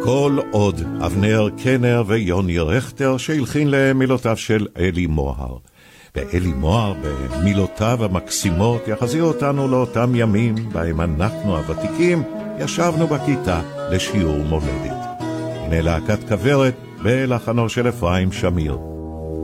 כל עוד אבנר קנר ויוני רכטר שהלחין למילותיו של אלי מוהר. ואלי מוהר במילותיו המקסימות יחזיר אותנו לאותם ימים בהם אנחנו הוותיקים ישבנו בכיתה לשיעור מולדת. הנה להקת כוורת בלחנו של אפרים שמיר.